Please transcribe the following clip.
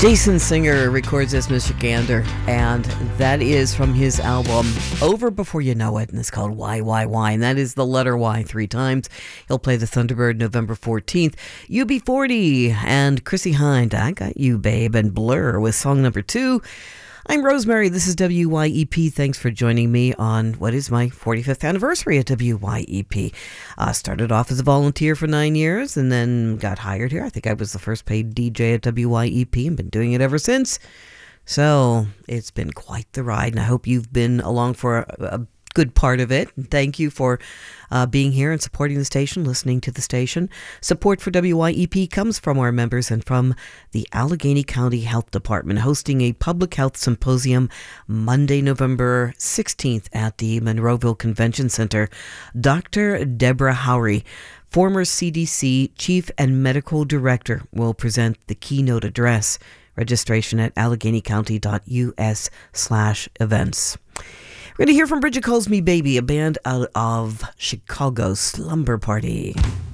Jason Singer records this Mr. Gander, and that is from his album Over Before You Know It, and it's called Why, and that is the letter Y 3 times. He'll play the Thunderbird November 14th. UB40 and Chrissy Hind, I Got You, Babe, and Blur with song number 2. I'm Rosemary. This is WYEP. Thanks for joining me on what is my 45th anniversary at WYEP. Started off as a volunteer for 9 years and then got hired here. I think I was the first paid DJ at WYEP and been doing it ever since. So it's been quite the ride, and I hope you've been along for a good part of it. Thank you for being here and supporting the station, listening to the station. Support for WYEP comes from our members and from the Allegheny County Health Department, hosting a public health symposium Monday, November 16th at the Monroeville Convention Center. Dr. Deborah Howry, former CDC Chief and Medical Director, will present the keynote address. Registration at alleghenycounty.us/events. We're going to hear from Bridget Calls Me Baby, a band out of Chicago, Slumber Party.